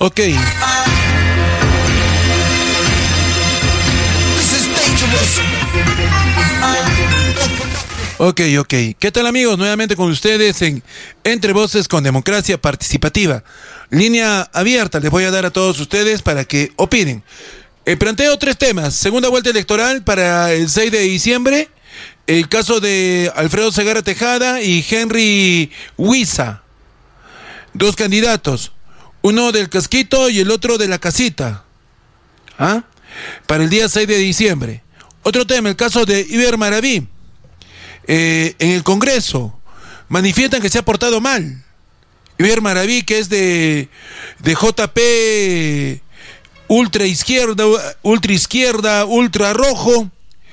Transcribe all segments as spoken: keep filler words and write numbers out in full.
Ok. Ok, ok. ¿Qué tal, amigos? Nuevamente con ustedes en Entre Voces con Democracia Participativa. Línea abierta les voy a dar a todos ustedes para que opinen. Eh, planteo tres temas. Segunda vuelta electoral para el seis de diciembre. El caso de Alfredo Segarra Tejada y Henry Huiza. Dos candidatos. Uno del casquito y el otro de la casita. ¿Ah? Para el día seis de diciembre. Otro tema, el caso de Iber Maraví. Eh, en el Congreso manifiestan que se ha portado mal. Iber Maraví, que es de, de J P ultra izquierda, ultra izquierda, ultra rojo,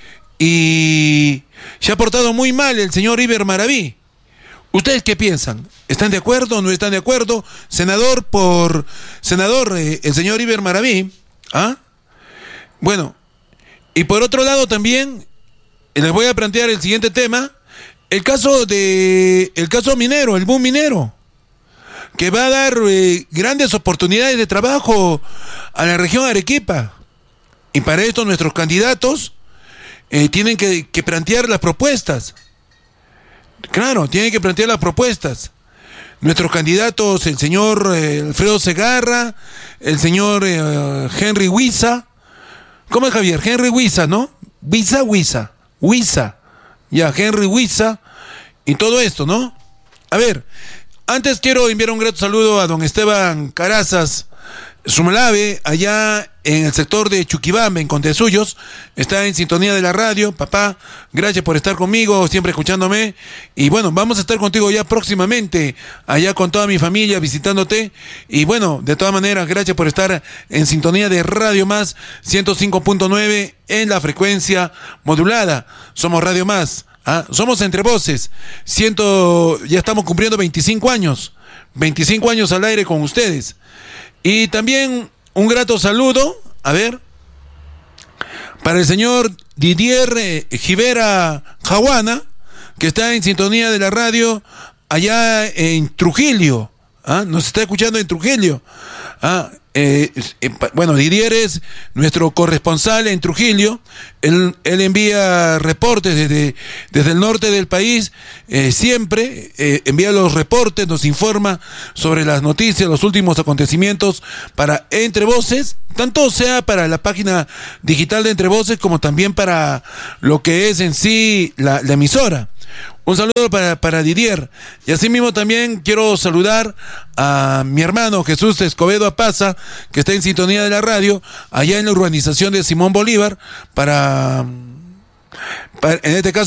y se ha portado muy mal el señor Iber Maraví. ¿Ustedes qué piensan? ¿Están de acuerdo o no están de acuerdo? Senador por senador, eh, el señor Iber Maraví. ¿Ah? Bueno, y por otro lado también les voy a plantear el siguiente tema, el caso de el caso minero, el boom minero, que va a dar eh, grandes oportunidades de trabajo a la región Arequipa. Y para esto nuestros candidatos eh, tienen que, que plantear las propuestas. Claro, tienen que plantear las propuestas. Nuestros candidatos, el señor eh, Alfredo Segarra, el señor eh, Henry Huiza. ¿Cómo es, Javier? Henry Huiza, ¿no? Huiza, Huiza. Huiza, ya, Henry Huiza, y todo esto, ¿no? A ver, antes quiero enviar un grato saludo a don Esteban Carazas Sumalave, allá en el sector de Chuquibamba, en Contesuyos. Está en sintonía de la radio. Papá, gracias por estar conmigo, siempre escuchándome. Y bueno, vamos a estar contigo ya próximamente, allá con toda mi familia, visitándote. Y bueno, de todas maneras, gracias por estar en sintonía de Radio Más ciento cinco punto nueve en la frecuencia modulada. Somos Radio Más, ¿ah? Somos Entre Voces. Ciento, ya estamos cumpliendo veinticinco años. veinticinco años al aire con ustedes. Y también un grato saludo, a ver, para el señor Didier eh, Jivera Jaguana, que está en sintonía de la radio allá en Trujillo. ¿Ah? Nos está escuchando en Trujillo. ¿Ah? Eh, eh, bueno, Didier es nuestro corresponsal en Trujillo. Él, él envía reportes desde, desde el norte del país, eh, siempre eh, envía los reportes, nos informa sobre las noticias, los últimos acontecimientos para Entre Voces, tanto sea para la página digital de Entre Voces como también para lo que es en sí la, la emisora. Un saludo para, para Didier. Y así mismo también quiero saludar a mi hermano Jesús Escobedo Apaza, que está en sintonía de la radio, allá en la urbanización de Simón Bolívar, para, para en este caso